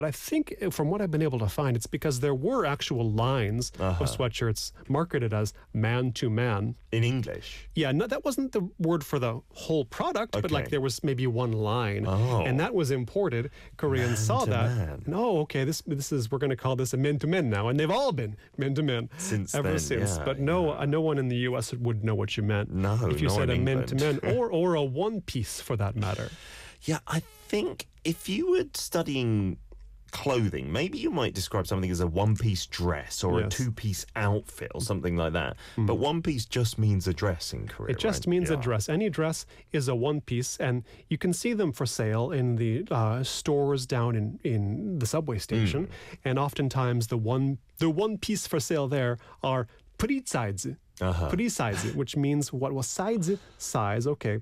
But I think from what I've been able to find, it's because there were actual lines of sweatshirts marketed as man to man. In English? Yeah, no, that wasn't the word for the whole product, but like there was maybe one line. And that was imported. Koreans saw that. And, okay, this is, we're going to call this a men to men now. And they've all been men to men ever since. Yeah, but no one in the U.S. would know what you meant. No, if you said a men England. to men or a one piece for that matter. Yeah, I think if you were studying clothing, maybe you might describe something as a one-piece dress or a two-piece outfit or something like that. But one piece just means a dress in Korea. It just means a dress. Any dress is a one piece, and you can see them for sale in the stores down in the subway station. And oftentimes the one piece for sale there are 프리사이즈. 프리사이즈, which means what was size, okay.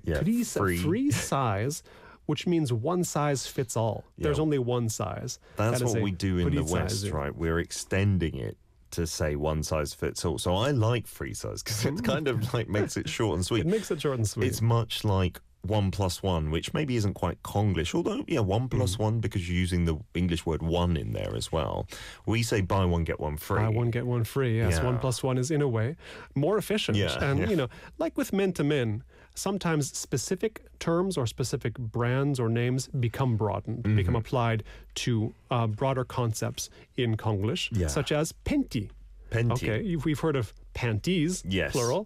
Free size, which means one size fits all. There's only one size. That's what we do in the West, right? We're extending it to say one size fits all. So I like free size because it kind of like makes it short and sweet. It makes it short and sweet. It's much like 1+1, which maybe isn't quite Konglish, although 1+1 because you're using the English word one in there as well. We say buy one get one free. Buy one get one free. Yes, 1+1 is in a way more efficient. And you know, like with men to men, sometimes specific terms or specific brands or names become broadened, become applied to broader concepts in Konglish, such as 팬티. 팬티. Okay, we've heard of panties, plural,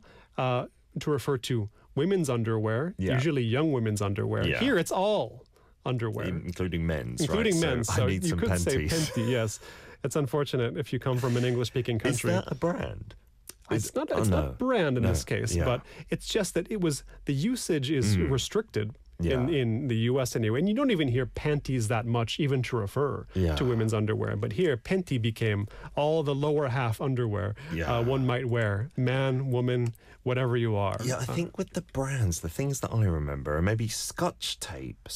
to refer to women's underwear, usually young women's underwear. Here it's all underwear. Including men's, Including men's. So I need you some could panties. say panty, yes. It's unfortunate if you come from an English-speaking country. Is that a brand? It's not brand in this case, but it's just that the usage is restricted in the U.S. anyway. And you don't even hear panties that much, even to refer to women's underwear. But here, panty became all the lower half underwear one might wear. Man, woman, whatever you are. Yeah, I think with the brands, the things that I remember are maybe scotch tape.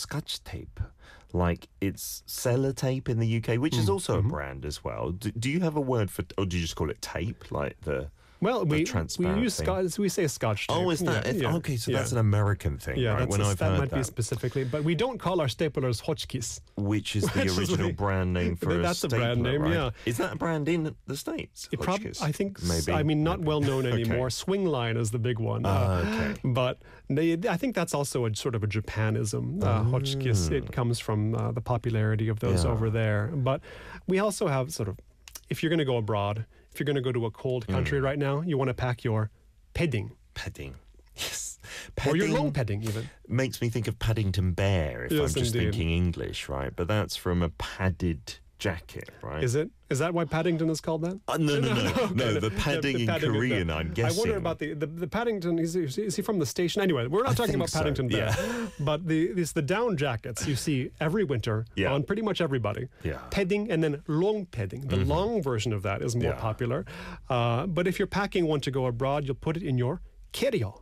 Like it's sellotape in the UK, which is also a brand as well. Do you have a word for, or do you just call it tape, like the... Well, we use we say Scotch tape. Oh, is that? Okay, so that's an American thing, right? That might be specifically, but we don't call our staplers Hotchkiss. Which is the original brand name for a That's stapler, a brand name, right? Is that a brand in the States? I think, maybe. I mean, not well known anymore. Swingline is the big one. But I think that's also a sort of a Japanism. Hotchkiss, it comes from the popularity of those over there. But we also have sort of, if you're going to go abroad, if you're going to go to a cold country right now, you want to pack your padding. Padding. Yes. Or your long padding, even. Makes me think of Paddington Bear, if I'm just indeed. thinking English, right? But that's from a padded jacket, right? Is it? Is that why Paddington is called that? No. The padding in Korean, I'm guessing. I wonder about the Paddington. Is he from the station? Anyway, we're not talking about Paddington Bear. But the down jackets you see every winter on pretty much everybody. Padding and then long padding. The long version of that is more popular. But if you're packing one to go abroad, you'll put it in your carry-on.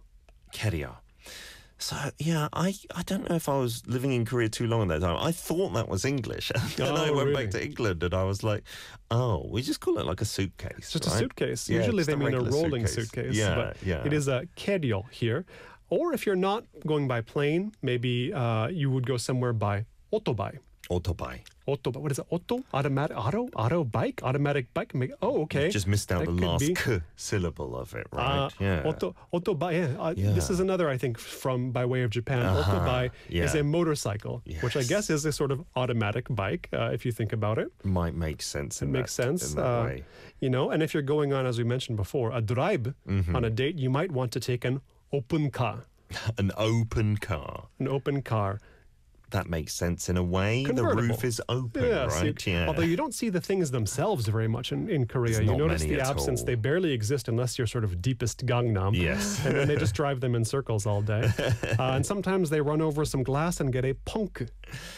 So, I don't know if I was living in Korea too long at that time. I thought that was English. And then I went back to England and I was like, we just call it like a suitcase. Just a suitcase. Usually they mean a rolling suitcase. But it is a carry-on here. Or if you're not going by plane, maybe you would go somewhere by otobai. What is it? Automatic bike? Automatic bike? Oh, okay. You just missed out the last k syllable of it, right? Otobai. This is another, I think, from by way of Japan. Otobai is a motorcycle, which I guess is a sort of automatic bike, if you think about it. Might make sense. It makes sense. In that way. You know, and if you're going on, as we mentioned before, a drive on a date, you might want to take an open car. An open car. An open car. That makes sense in a way. The roof is open, right? Although you don't see the things themselves very much in Korea. You notice the absence. They barely exist unless you're sort of deepest Gangnam. Yes. And then they just drive them in circles all day. And sometimes they run over some glass and get a punk.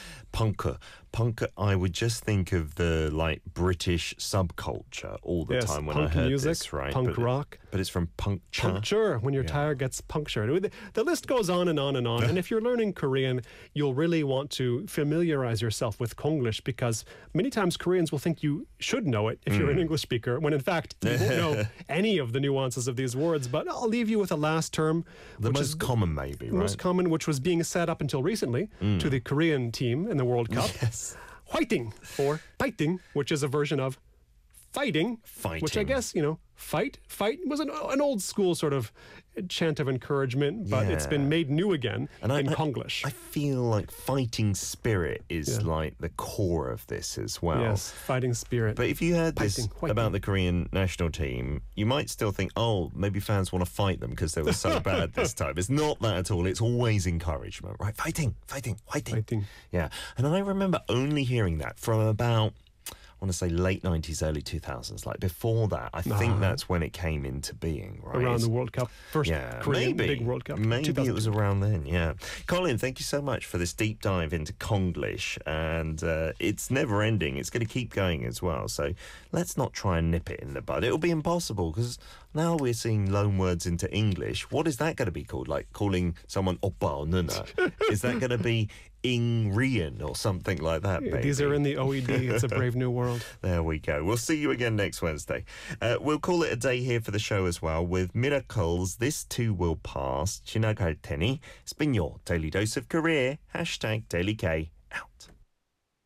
Punk, I would just think of the British subculture all the time when I heard music, this, right? Punk rock. But it's from puncture. Puncture, when your tire gets punctured. The list goes on and on and on. And if you're learning Korean, you'll really want to familiarize yourself with Konglish because many times Koreans will think you should know it if you're an English speaker, when in fact you won't know any of the nuances of these words. But I'll leave you with a last term. The most common, maybe, right? The most common, which was being set up until recently to the Korean team in the World Cup. Yes. whiting or fighting, which is a version of fighting, which I guess, fight was an old school sort of chant of encouragement, but it's been made new again in Konglish. I feel like fighting spirit is like the core of this as well. Yes, fighting spirit. But if you heard this Fighting. about the Korean national team, you might still think, oh, maybe fans want to fight them because they were so bad this time. It's not that at all. It's always encouragement, right? Fighting. Fighting. Yeah. And I remember only hearing that from about, I want to say late 90s, early 2000s. Like before that, I think that's when it came into being, right? Around the World Cup. First Korean big World Cup. Maybe it was around then, yeah. Colin, thank you so much for this deep dive into Konglish. And it's never ending. It's going to keep going as well. So let's not try and nip it in the bud. It'll be impossible because now we're seeing loan words into English. What is that going to be called? Like calling someone oppa or nuna? Is that going to be Ingrian or something like that, maybe? These are in the OED. It's a brave new world. There we go. We'll see you again next Wednesday. We'll call it a day here for the show as well with Miracles. This too will pass. 지나갈 테니. It's been your Daily Dose of Career. #DailyK out.